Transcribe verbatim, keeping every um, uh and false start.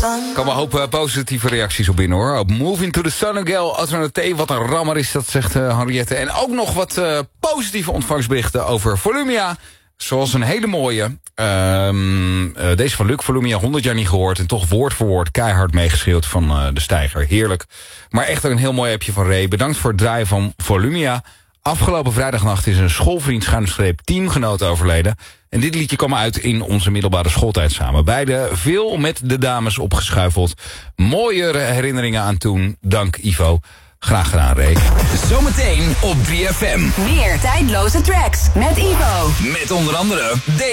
Er komen een hoop uh, positieve reacties op binnen, hoor. Op Moving to the Sun Girl, Alternate, wat een rammer is dat, zegt uh, Henriette. En ook nog wat uh, positieve ontvangstberichten over Volumia. Zoals een hele mooie. Um, uh, deze van Luc, Volumia, honderd jaar niet gehoord. En toch woord voor woord keihard meegeschreeuwd van uh, de steiger. Heerlijk. Maar echt ook een heel mooi appje van Ray. Bedankt voor het draaien van Volumia. Afgelopen vrijdagnacht is een schoolvriend schuinstreep teamgenoot overleden. En dit liedje kwam uit in onze middelbare schooltijd samen. Beide veel met de dames opgeschuifeld. Mooie herinneringen aan toen. Dank Ivo. Graag gedaan, Ray. Zometeen op drie F M. Meer tijdloze tracks met Ivo. Met onder andere...